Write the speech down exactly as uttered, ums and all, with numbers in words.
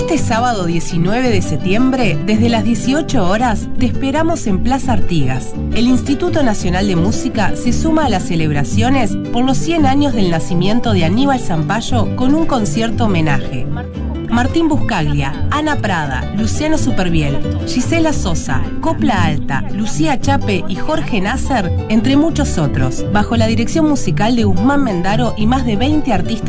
Este sábado diecinueve de septiembre, desde las dieciocho horas, te esperamos en Plaza Artigas. El Instituto Nacional de Música se suma a las celebraciones por los cien años del nacimiento de Aníbal Zampayo con un concierto homenaje. Martín Buscaglia, Ana Prada, Luciano Superviel, Gisela Sosa, Copla Alta, Lucía Chape y Jorge Nasser, entre muchos otros, bajo la dirección musical de Guzmán Mendaro y más de veinte artistas